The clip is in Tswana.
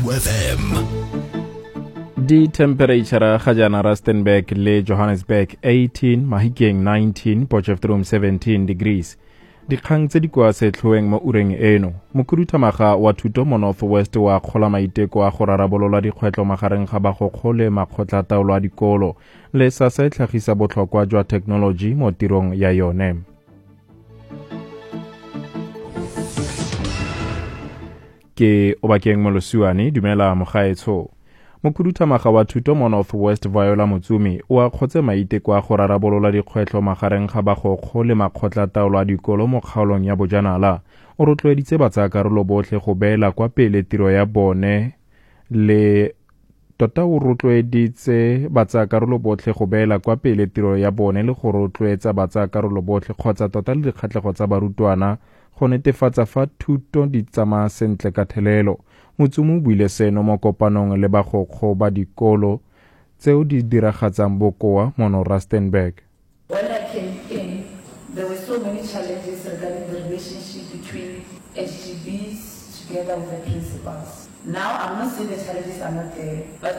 FM. Di temperature ga jana Rustenburg le Johannesburg 18, Mahikeng 19, Potchefstroom 17 degrees. Dikgang tse di kwa setlhoeng mo ureng eno. Mokhuduthamaga wa thuto mo North West wa kgola maiteko a go rarabolola dikgwetlho magareng ga bagokgole makgotlataolo a dikolo le sa se tlhagisa botlhokwa jwa technology mo tirong ya yone. Ke Obakeng Molosuane, dumela mogaetsho. Mokhuduthamaga wa thuto mo North West Viola Motsumi o a kgotse maiteko a go rarabolola dikgwetlho magareng ga bagokgole makgotlataolo a dikolo mo kgaolong ya Bojanala. O rotloeditse batsayakarolo botlhe go beela kwa pele tiro ya bone le tota o rotloeditse batsayakarolo botlhe go beela kwa pele tiro ya bone le go rotloetsa batsayakarolo botlhe kgotsa tota le dikgatlhego tsa barutwana go netefatsa fa thuto di tsamaya sentle ka thelelo. Motsomo o buile seno mo kopanong le bagokgo ba dikolo tseo di diragatsang bokoa mo Rustenburg. When I came in, there were so many challenges regarding the relationship between HGBs together with the principals. Now, I'm not saying the challenges are not there, but